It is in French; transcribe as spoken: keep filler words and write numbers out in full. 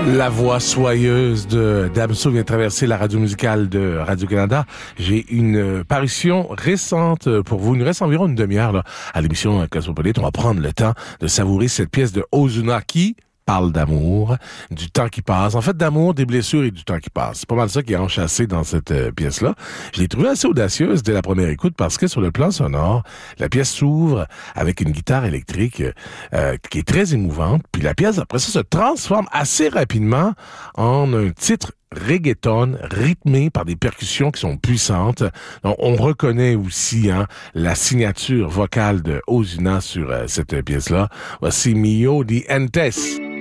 La voix soyeuse de Damso vient traverser la radio musicale de Radio-Canada. J'ai une parution récente pour vous. Il nous reste environ une demi-heure là, à l'émission Cosmopolite. On va prendre le temps de savourer cette pièce de Ozuna qui parle d'amour, du temps qui passe. En fait, d'amour, des blessures et du temps qui passe. C'est pas mal ça qui est enchâssé dans cette euh, pièce-là. Je l'ai trouvée assez audacieuse dès la première écoute parce que sur le plan sonore, la pièce s'ouvre avec une guitare électrique euh, qui est très émouvante. Puis la pièce, après ça, se transforme assez rapidement en un titre reggaeton, rythmé par des percussions qui sont puissantes. Donc, on reconnaît aussi hein, la signature vocale de Ozuna sur euh, cette pièce-là. Voici Mio di Entes.